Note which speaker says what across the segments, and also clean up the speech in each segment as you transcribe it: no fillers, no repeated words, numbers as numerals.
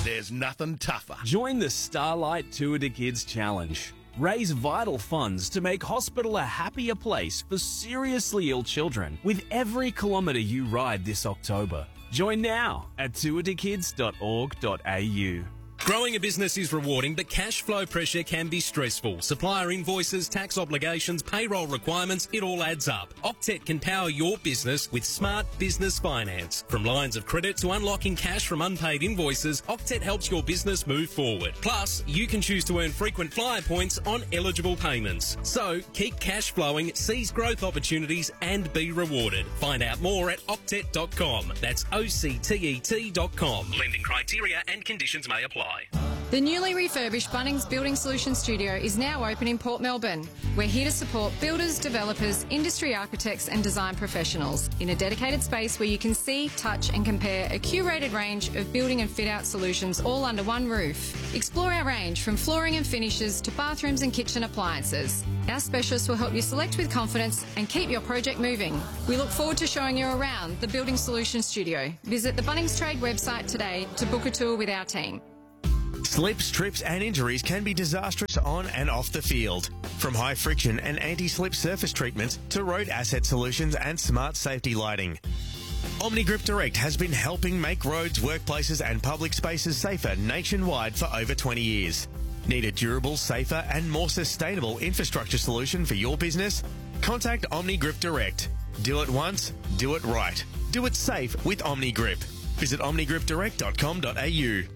Speaker 1: There's nothing tougher.
Speaker 2: Join the Starlight Tour to Kids Challenge. Raise vital funds to make hospital a happier place for seriously ill children with every kilometre you ride this October. Join now at tourtokids.org.au.
Speaker 3: Growing a business is rewarding, but cash flow pressure can be stressful. Supplier invoices, tax obligations, payroll requirements, it all adds up. Octet can power your business with smart business finance. From lines of credit to unlocking cash from unpaid invoices, Octet helps your business move forward. Plus, you can choose to earn frequent flyer points on eligible payments. So, keep cash flowing, seize growth opportunities and be rewarded. Find out more at octet.com. That's OCTET.com. Lending criteria and conditions may apply.
Speaker 4: The newly refurbished Bunnings Building Solutions Studio is now open in Port Melbourne. We're here to support builders, developers, industry architects and design professionals in a dedicated space where you can see, touch and compare a curated range of building and fit-out solutions all under one roof. Explore our range from flooring and finishes to bathrooms and kitchen appliances. Our specialists will help you select with confidence and keep your project moving. We look forward to showing you around the Building Solutions Studio. Visit the Bunnings Trade website today to book a tour with our team.
Speaker 5: Slips, trips and injuries can be disastrous on and off the field. From high friction and anti-slip surface treatments to road asset solutions and smart safety lighting. OmniGrip Direct has been helping make roads, workplaces and public spaces safer nationwide for over 20 years. Need a durable, safer and more sustainable infrastructure solution for your business? Contact OmniGrip Direct. Do it once, do it right. Do it safe with OmniGrip. Visit omnigripdirect.com.au.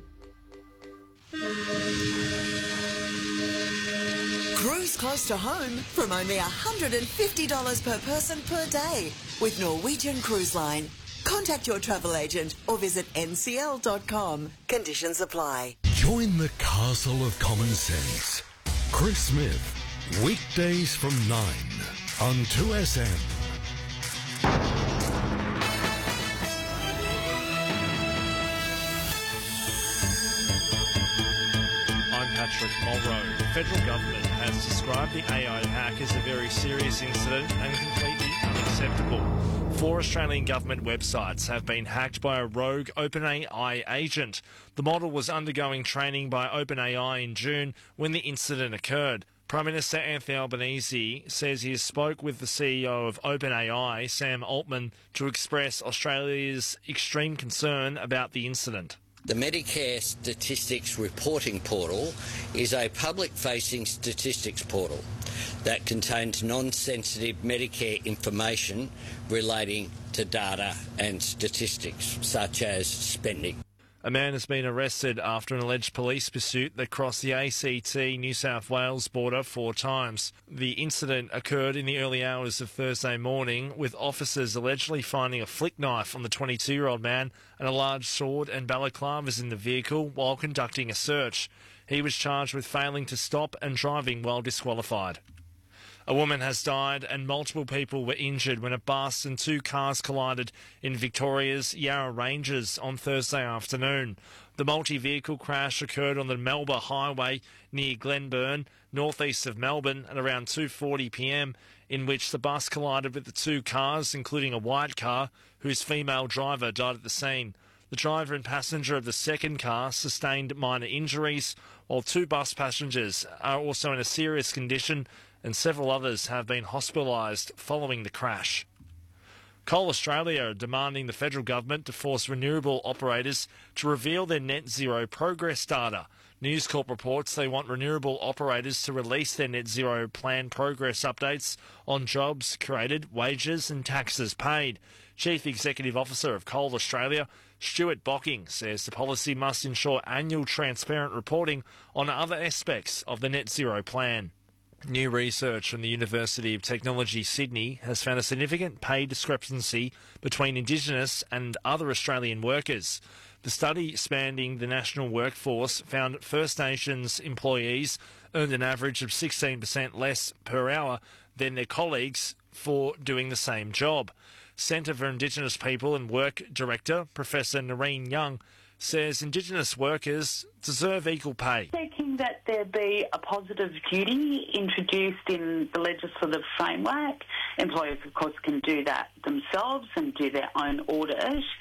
Speaker 6: Cruise close to home from only $150 per person per day with Norwegian Cruise Line. Contact your travel agent or visit ncl.com. Conditions apply.
Speaker 1: Join the castle of common sense. Chris Smith, weekdays from 9 on 2SM.
Speaker 7: Patrick Mulrow. The federal government has described the AI hack as a very serious incident and completely unacceptable. 4 Australian government websites have been hacked by a rogue OpenAI agent. The model was undergoing training by OpenAI in June when the incident occurred. Prime Minister Anthony Albanese says he spoke with the CEO of OpenAI, Sam Altman, to express Australia's extreme concern about the incident.
Speaker 8: The Medicare Statistics Reporting Portal is a public-facing statistics portal that contains non-sensitive Medicare information relating to data and statistics, such as spending.
Speaker 7: A man has been arrested after an alleged police pursuit that crossed the ACT New South Wales border 4 times. The incident occurred in the early hours of Thursday morning, with officers allegedly finding a flick knife on the 22-year-old man and a large sword and balaclavas in the vehicle while conducting a search. He was charged with failing to stop and driving while disqualified. A woman has died and multiple people were injured when a bus and 2 cars collided in Victoria's Yarra Ranges on Thursday afternoon. The multi-vehicle crash occurred on the Melba Highway near Glenburn, northeast of Melbourne, at around 2:40 p.m, in which the bus collided with the 2 cars, including a white car, whose female driver died at the scene. The driver and passenger of the second car sustained minor injuries, while 2 bus passengers are also in a serious condition and several others have been hospitalised following the crash. Coal Australia are demanding the federal government to force renewable operators to reveal their net zero progress data. News Corp reports they want renewable operators to release their net zero plan progress updates on jobs created, wages and taxes paid. Chief Executive Officer of Coal Australia, Stuart Bocking, says the policy must ensure annual transparent reporting on other aspects of the net zero plan. New research from the University of Technology Sydney has found a significant pay discrepancy between Indigenous and other Australian workers. The study, spanning the national workforce, found First Nations employees earned an average of 16% less per hour than their colleagues for doing the same job. Centre for Indigenous People and Work Director, Professor Noreen Young, says Indigenous workers deserve equal pay.
Speaker 9: Seeking that there be a positive duty introduced in the legislative framework. Employers, of course, can do that themselves and do their own audit.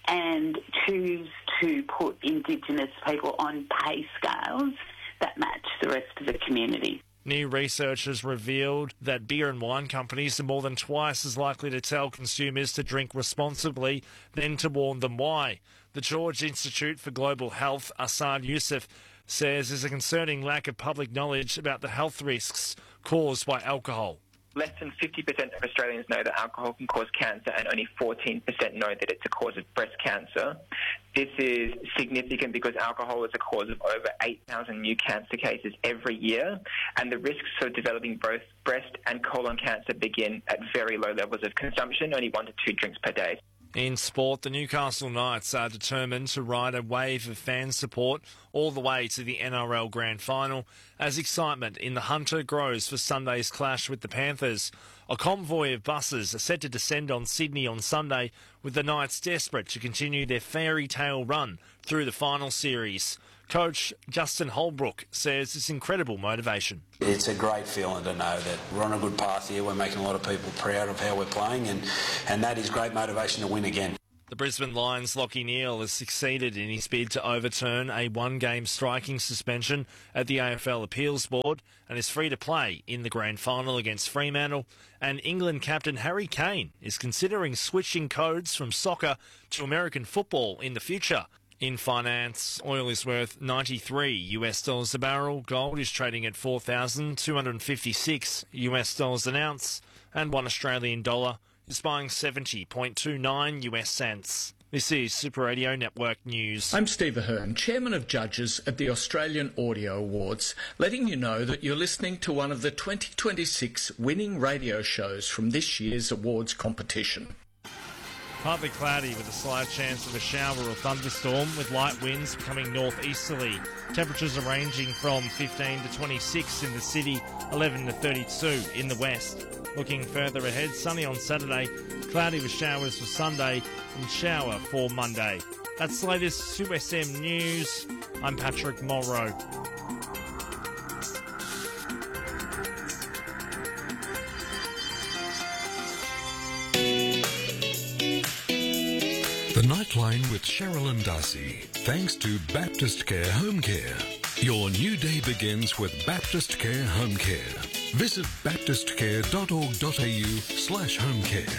Speaker 9: and choose to put Indigenous people on pay scales that match the rest of the community.
Speaker 7: New research has revealed that beer and wine companies are more than twice as likely to tell consumers to drink responsibly than to warn them why. The George Institute for Global Health, Assad Youssef, says there's a concerning lack of public knowledge about the health risks caused by alcohol.
Speaker 10: Less than 50% of Australians know that alcohol can cause cancer, and only 14% know that it's a cause of breast cancer. This is significant because alcohol is a cause of over 8,000 new cancer cases every year, and the risks of developing both breast and colon cancer begin at very low levels of consumption, only 1 to 2 drinks per day.
Speaker 7: In sport, the Newcastle Knights are determined to ride a wave of fan support all the way to the NRL Grand Final as excitement in the Hunter grows for Sunday's clash with the Panthers. A convoy of buses are set to descend on Sydney on Sunday, with the Knights desperate to continue their fairy tale run through the final series. Coach Justin Holbrook says it's incredible motivation.
Speaker 11: It's a great feeling to know that we're on a good path here. We're making a lot of people proud of how we're playing, and that is great motivation to win again.
Speaker 7: The Brisbane Lions' Lachie Neale has succeeded in his bid to overturn a one-game striking suspension at the AFL Appeals Board and is free to play in the grand final against Fremantle. And England captain Harry Kane is considering switching codes from soccer to American football in the future. In finance, oil is worth $93 a barrel, gold is trading at $4,256 an ounce, and $1 Australian dollar is buying 70.29 US cents. This is Super Radio Network News.
Speaker 12: I'm Steve Ahern, Chairman of Judges at the Australian Audio Awards, letting you know that you're listening to one of the 2026 winning radio shows from this year's awards competition.
Speaker 7: Partly cloudy with a slight chance of a shower or thunderstorm, with light winds becoming northeasterly. Temperatures are ranging from 15 to 26 in the city, 11 to 32 in the west. Looking further ahead, sunny on Saturday, cloudy with showers for Sunday and shower for Monday. That's the latest 2SM News. I'm Patrick Morrow.
Speaker 1: The Nightline with Cheryl and Darcy. Thanks to Baptist Care Home Care. Your new day begins with Baptist Care Home Care. Visit baptistcare.org.au/home care.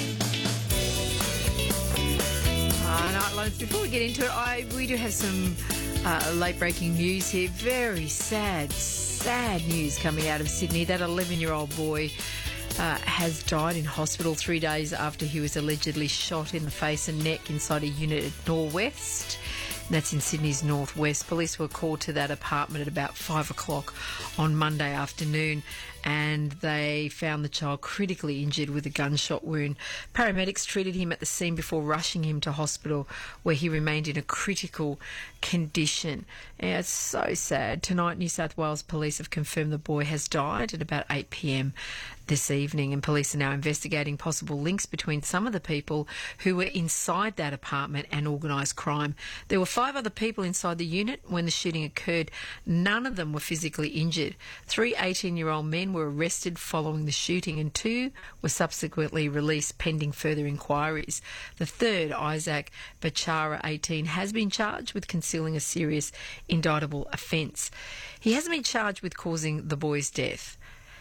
Speaker 13: Nightlines. Before we get into it, we do have some late-breaking news here. Very sad news coming out of Sydney. That 11-year-old boy has died in hospital 3 days after he was allegedly shot in the face and neck inside a unit at Norwest. And that's in Sydney's northwest. Police were called to that apartment at about 5 o'clock on Monday afternoon, and they found the child critically injured with a gunshot wound. Paramedics treated him at the scene before rushing him to hospital, where he remained in a critical condition. Yeah, it's so sad. Tonight, New South Wales Police have confirmed the boy has died at about 8 p.m. this evening, and police are now investigating possible links between some of the people who were inside that apartment and organised crime. There were 5 other people inside the unit when the shooting occurred. None of them were physically injured. 3 18-year-old men were arrested following the shooting, and 2 were subsequently released pending further inquiries. The third, Isaac Bachara, 18, has been charged with concealing a serious indictable offence. He hasn't been charged with causing the boy's death.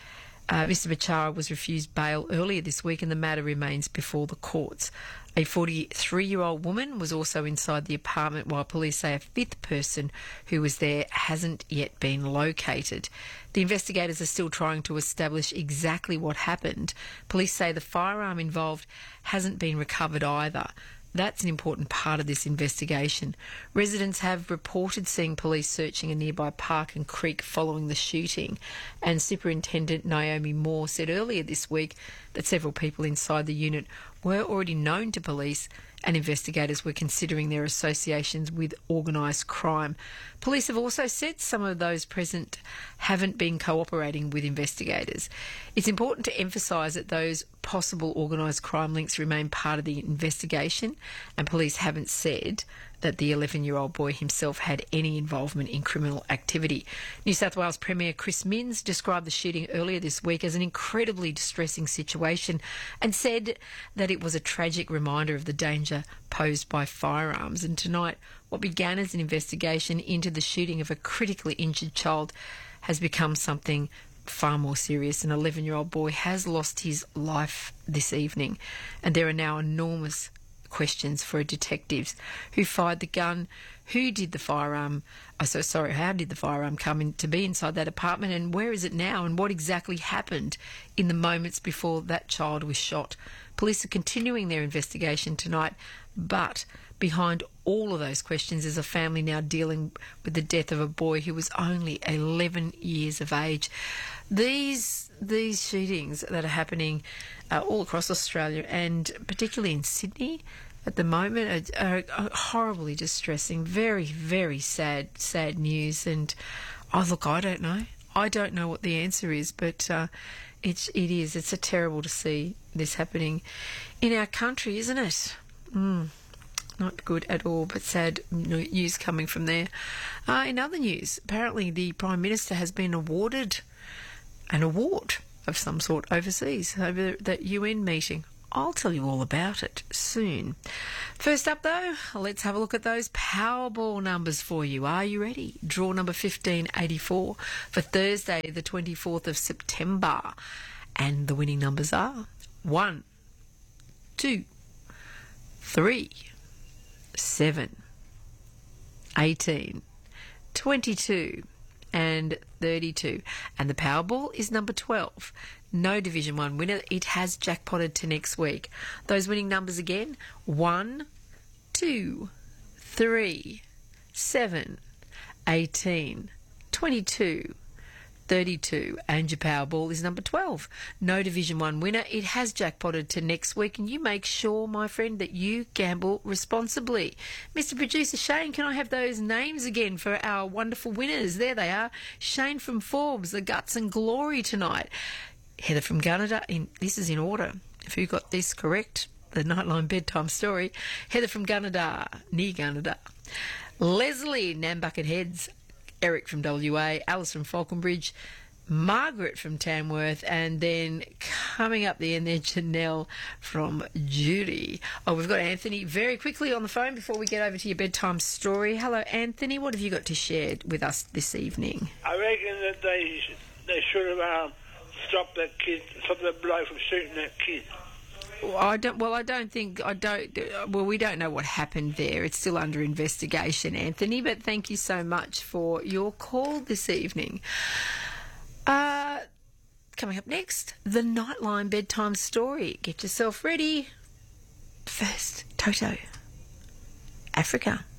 Speaker 13: Mr Bachara was refused bail earlier this week, and the matter remains before the courts. A 43-year-old woman was also inside the apartment, while police say a 5th person who was there hasn't yet been located. The investigators are still trying to establish exactly what happened. Police say the firearm involved hasn't been recovered either. That's an important part of this investigation. Residents have reported seeing police searching a nearby park and creek following the shooting, and Superintendent Naomi Moore said earlier this week that several people inside the unit were already known to police, and investigators were considering their associations with organised crime. Police have also said some of those present haven't been cooperating with investigators. It's important to emphasise that those possible organised crime links remain part of the investigation, and police haven't said that the 11-year-old boy himself had any involvement in criminal activity. New South Wales Premier Chris Minns described the shooting earlier this week as an incredibly distressing situation and said that it was a tragic reminder of the danger posed by firearms. And tonight, what began as an investigation into the shooting of a critically injured child has become something far more serious. An 11-year-old boy has lost his life this evening, and there are now enormous questions for detectives: who fired the gun, who did the firearm, how did the firearm come in to be inside that apartment, and where is it now, and what exactly happened in the moments before that child was shot. Police are continuing their investigation tonight, but behind all of those questions is a family now dealing with the death of a boy who was only 11 years of age. These shootings that are happening all across Australia, and particularly in Sydney at the moment, are horribly distressing. Very, very sad news. And I don't know. I don't know what the answer is, but it is. It's terrible to see this happening in our country, isn't it? Not good at all, but sad news coming from there. In other news, apparently the Prime Minister has been awarded an award of some sort overseas over that UN meeting. I'll tell you all about it soon. First up, though, let's have a look at those Powerball numbers for you. Are you ready? Draw number 1584 for Thursday, the 24th of September. And the winning numbers are 1, 2, 3, 7, 18, 22 and 32. And the Powerball is number 12. No Division 1 winner. It has jackpotted to next week. Those winning numbers again: 1, 2, 3, 7, 18, 22, 32, and your Powerball is number 12. No Division 1 winner. It has jackpotted to next week, and you make sure, my friend, that you gamble responsibly. Mr. Producer Shane, can I have those names again for our wonderful winners? There they are. Shane from Forbes, the Guts and Glory tonight. Heather from Gunnedah, this is in order. If you got this correct, the Nightline Bedtime Story. Heather from Gunnedah, near Gunnedah. Leslie, Nambucket Heads. Eric from WA, Alice from Falconbridge, Margaret from Tamworth, and then coming up the end there, Janelle from Judy. Oh, we've got Anthony very quickly on the phone before we get over to your bedtime story. Hello, Anthony. What have you got to share with us this evening?
Speaker 14: I reckon that they should have stopped that bloke from shooting that kid.
Speaker 13: We don't know what happened there. It's still under investigation, Anthony, but thank you so much for your call this evening. Coming up next, the Nightline Bedtime Story. Get yourself ready. First, Toto. Africa.